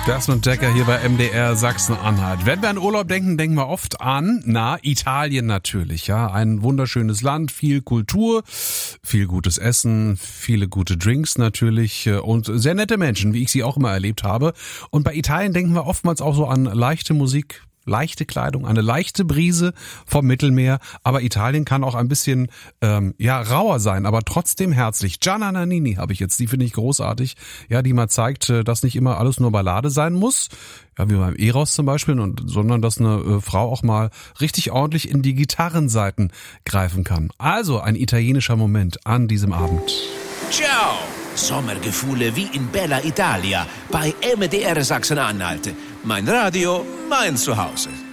Desmond Dekker hier bei MDR Sachsen-Anhalt. Wenn wir an Urlaub denken, denken wir oft an, Italien natürlich, ja. Ein wunderschönes Land, viel Kultur, viel gutes Essen, viele gute Drinks natürlich und sehr nette Menschen, wie ich sie auch immer erlebt habe. Und bei Italien denken wir oftmals auch so an leichte Musik, leichte Kleidung, eine leichte Brise vom Mittelmeer, aber Italien kann auch ein bisschen rauer sein, aber trotzdem herzlich. Gianna Nannini habe ich jetzt, die finde ich großartig, ja, die mal zeigt, dass nicht immer alles nur Ballade sein muss, ja, wie beim Eros zum Beispiel, sondern dass eine Frau auch mal richtig ordentlich in die Gitarrenseiten greifen kann. Also ein italienischer Moment an diesem Abend. Ciao! Sommergefühle wie in Bella Italia bei MDR Sachsen-Anhalt. Mein Radio, mein Zuhause.